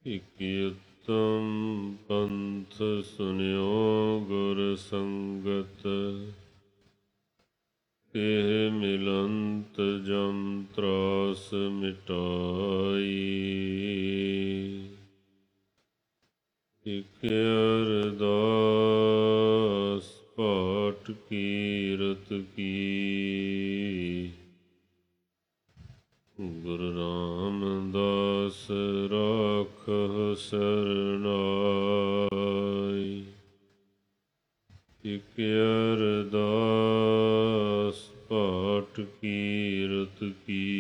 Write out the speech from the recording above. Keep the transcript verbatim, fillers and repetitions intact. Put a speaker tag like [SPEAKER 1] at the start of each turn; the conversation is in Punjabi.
[SPEAKER 1] ਇਕ ਉੱਤਮ ਪੰਥ ਸੁਨਿਓ ਗੁਰ ਸੰਗਤ, ਇਹ ਮਿਲੰਤ ਜਮ ਤਰਾਸ ਮਿਟਾਈ। ਇਕ ਅਰਦਾਸ ਪਾਠ ਕੀਰਤ ਕੀ, ਗੁਰੂ ਰਾਮਦਾਸ ਰਾਖਹੁ ਸਰਨਾਈ। ਇਕ ਅਰਦਾਸ ਪਾਠ ਕੀਰਤ ਕੀ,